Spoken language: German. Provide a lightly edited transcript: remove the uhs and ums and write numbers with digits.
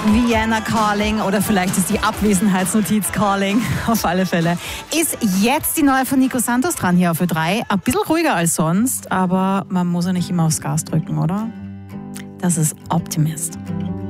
Vienna Calling oder vielleicht ist die Abwesenheitsnotiz Calling. Auf alle Fälle. Ist jetzt die neue von Nico Santos dran hier auf Ö3. Ein bisschen ruhiger als sonst, aber man muss ja nicht immer aufs Gas drücken, oder? Das ist Optimist.